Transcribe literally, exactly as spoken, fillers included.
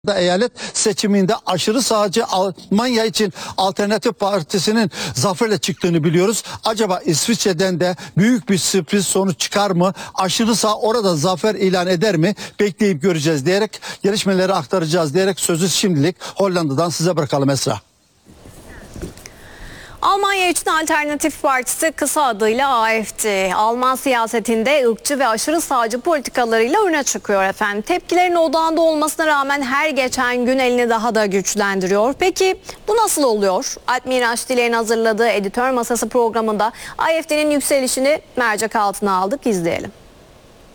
da eyalet seçiminde aşırı sağcı Almanya için Alternatif Partisi'nin zaferle çıktığını biliyoruz. Acaba İsviçre'den de büyük bir sürpriz sonuç çıkar mı? Aşırı sağ orada zafer ilan eder mi? Bekleyip göreceğiz diyerek gelişmeleri aktaracağız diyerek sözü şimdilik Hollanda'dan size bırakalım Esra. Almanya için Alternatif Partisi kısa adıyla A F D. Alman siyasetinde ırkçı ve aşırı sağcı politikalarıyla öne çıkıyor efendim. Tepkilerin odağında olmasına rağmen her geçen gün elini daha da güçlendiriyor. Peki bu nasıl oluyor? Alp Miraç Diler'in hazırladığı Editör Masası programında A F D'nin yükselişini mercek altına aldık. İzleyelim.